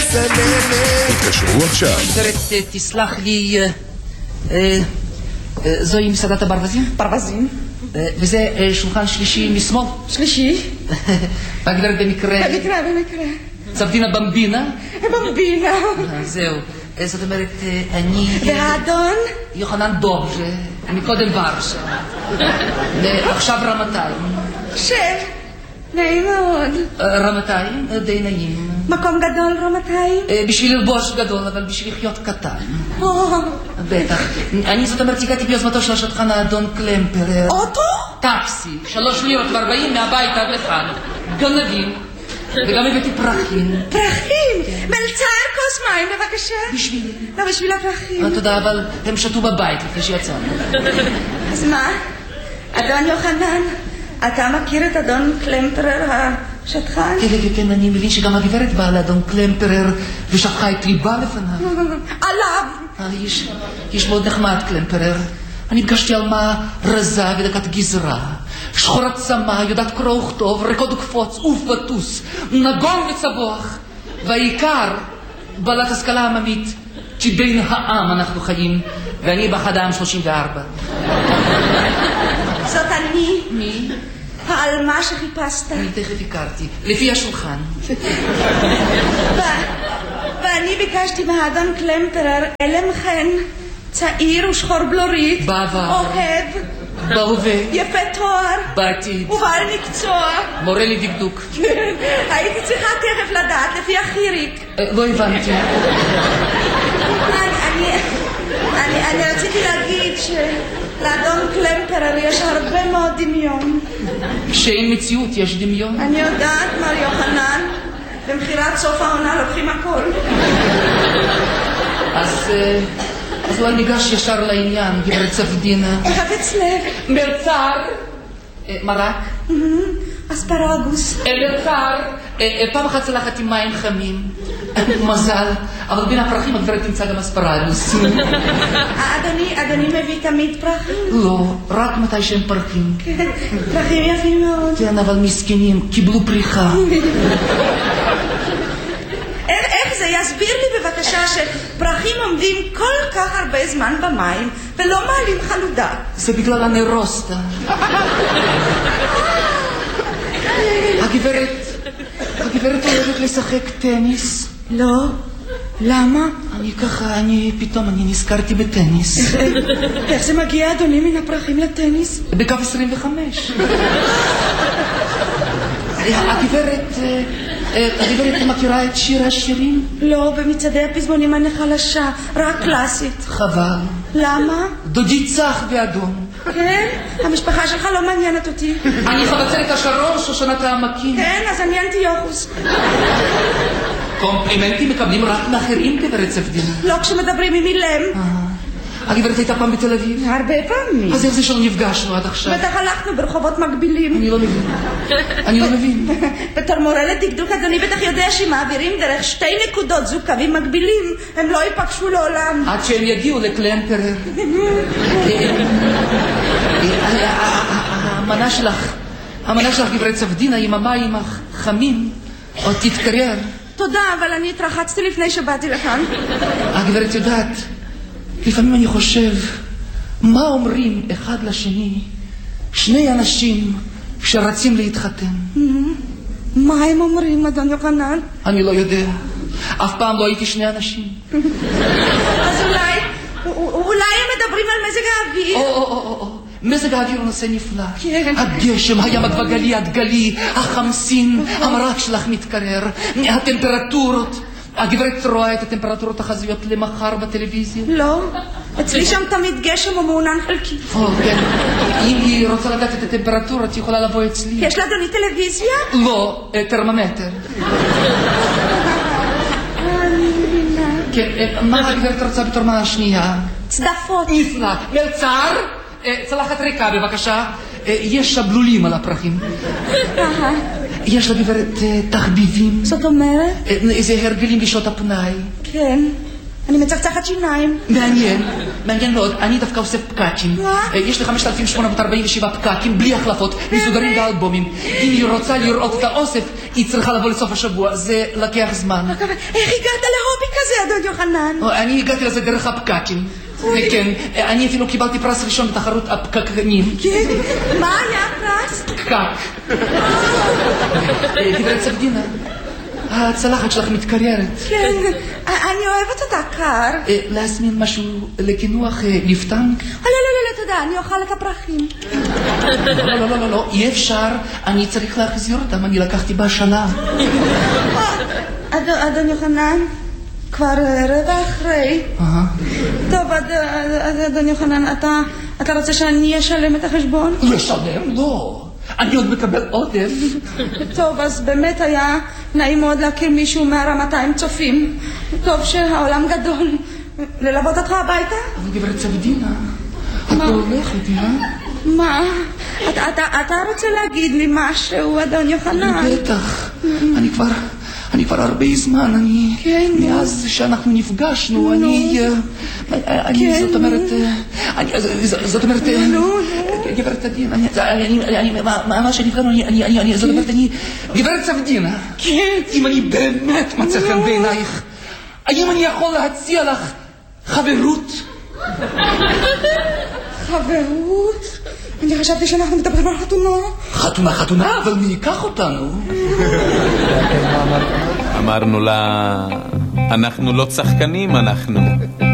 הצללת. התקשרו עכשיו. גברת, תסלח לי, זוהי מסעדת הברווזים? ברווזים. וזה שולחן שלישי משמאל? שלישי. והגברת במקרה? במקרה. צבדינה במבינה? במבינה. זהו. זאת אומרת, אני... והאדון? יוחנן דוב, מקודם ורשה. ועכשיו רמתיים. נעים מאוד. רמתיים, די נעים. מקום גדול רמתיים? בשביל ללבוש גדול, אבל בשביל לחיות קטן. בטח. אני זאת אומרת, הגעתי ביוזמתו של השטחן האדון קלמפרר. אוטו? טקסי, 3 לירות ו40 מהבית עד לכאן. גנבים. וגם הבאתי פרחים. פרחים? מלצר כוס מים בבקשה. בשבילי. לא, בשביל הפרחים. תודה, אבל הם שתו בבית לפני שיצאנו. אז מה? אדון יוחנן, אתה מכיר את אדון קלמפרר השטחן? כן, אני מבין שגם הגברת באה לאדון קלמפרר ושפכה את ליבה לפניו. עליו. איש מאוד נחמד קלמפרר. אני פגשתי אלמה רזה ודקת גזרה, שחורת צמא, יודעת קרוא וכתוב, רקוד וקפוץ, עוף וטוס, נגון וצבוח, והעיקר בעלת השכלה עממית, כי בין העם אנחנו חיים, ואני באחד העם 34. זאת אני. מי? העלמה שחיפשת. אני תכף הכרתי, לפי השולחן. ואני ביקשתי מהאדון קלמפרר אלם חן, צעיר ושחור בלורית, בעבר, אוהב, בהווה, יפה תואר, בעתיד, ובעל מקצוע, מורה לדקדוק. הייתי צריכה תכף לדעת לפי החיריק. לא הבנתי. אני רציתי להגיד שלאדון קלמפרר יש הרבה מאוד דמיון. שאין מציאות יש דמיון. אני יודעת, מר יוחנן, במחירת סוף העונה לוקחים הכל. אז אולי ניגש ישר לעניין, גברת צבדינה. חפץ לב. מלצר. מרק. אספרגוס. מלצר. פעם אחת צלחת עם מים חמים. מזל. אבל בין הפרחים הגברת תמצא גם אספרגוס. אדוני מביא תמיד פרחים? לא, רק מתי שהם פרחים. פרחים יפים מאוד. כן, אבל מסכנים, קיבלו פריחה. איך זה? יסביר לי בבקשה שפרחים עומדים כל כך הרבה זמן במים ולא מעלים חלודה. זה בגלל הנרוסטה. הגברת אוהבת לשחק טניס. לא. למה? אני נזכרתי בטניס. איך זה מגיע אדוני מן הפרחים לטניס? בקו 25. הגברת מכירה את שיר השירים? לא, במצעדי הפזמונים אני חלשה, רק קלאסית. חבל. למה? דודי צח באדום. כן? המשפחה שלך לא מעניינת אותי. אני חבצלת השרון, שושנת העמקים. כן, אז אני אנטיוכוס. קומפלימנטים מקבלים רק מאחרים, גברת צבדינה. לא כשמדברים עם אילם. הגברת הייתה פעם בתל אביב? הרבה פעמים. אז איך זה שלא נפגשנו עד עכשיו? בטח הלכנו ברחובות מקבילים. אני לא מבין. בתור מורה לדקדוק אדוני בטח יודע שמעבירים דרך 2 נקודות זוג קווים מקבילים, הם לא ייפגשו לעולם. עד שהם יגיעו לקלמפרר. המנה שלך גברת צבדינה עם המים החמים עוד תתקרר. תודה, אבל אני התרחצתי לפני שבאתי לכאן. הגברת יודעת, לפעמים אני חושב, מה אומרים אחד לשני, 2 אנשים שרצים להתחתן? מה הם אומרים, אדון יוחנן? אני לא יודע. אף פעם לא הייתי 2 אנשים. אז אולי הם מדברים על מזג האוויר? מזג האוויר הוא נושא נפלא. הגשם, הים הגבגלי, הדגלי, החמסין, המרק שלך מתקרר, הטמפרטורות. הגברת רואה את הטמפרטורות החזויות למחר בטלוויזיה? לא, אצלי שם תמיד גשם ומעונן חלקי. כן, אם היא רוצה לדעת את הטמפרטורות היא יכולה לבוא אצלי. יש לאדוני טלוויזיה? לא, טרמומטר. כן, מה הגברת רוצה בתור מנה השנייה? צדפות. נפלא. מלצר, צלחת ריקה בבקשה. יש שבלולים על הפרחים. יש לגברת תחביבים. זאת אומרת? איזה הרגלים בשעות הפנאי. כן, אני מצחצחת שיניים. מעניין מאוד. אני דווקא עושה פקקים. יש לי 5,847 פקקים בלי החלפות, מסודרים באלבומים. אם היא רוצה לראות את האוסף, היא צריכה לבוא לסוף השבוע, זה לקח זמן. איך הגעת להובי כזה, אדון יוחנן? אני הגעתי לזה דרך הפקקים. כן, אני אפילו קיבלתי פרס ראשון בתחרות הפקקנים. כן? מה היה הפרס? פקק. גברת סבדינה, הצלחת שלך מתקררת. כן, אני אוהבת אותה קר. להזמין משהו לקינוח לפטנק? לא, תודה, אני אוכל את הפרחים. לא, אי אפשר, אני צריך להחזיר אותם, אני לקחתי בשלה. אדון יוחנן, כבר 15:15. טוב, אדון יוחנן, אתה רוצה שאני אשלם את החשבון? לשלם? לא. אני עוד מקבל עודף. טוב, אז באמת היה נעים מאוד להכיר מישהו מהרמתיים צופים. טוב שהעולם גדול. ללוות אותך הביתה? אבל גברת סבדינה, את לא הולכת, מה? אתה רוצה להגיד לי משהו, אדון יוחנן? בטח. אני כבר הרבה זמן, מאז שאנחנו נפגשנו, זאת אומרת, גברת סבדינה, ממש נפגשנו, זאת אומרת, גברת סבדינה, אם אני באמת מצא חן בעינייך, האם אני יכול להציע לך חברות? חברות? אני חשבתי שאנחנו מדברים על חתונה. חתונה? אבל מי ייקח אותנו? אמרנו לה, אנחנו לא צחקנים, אנחנו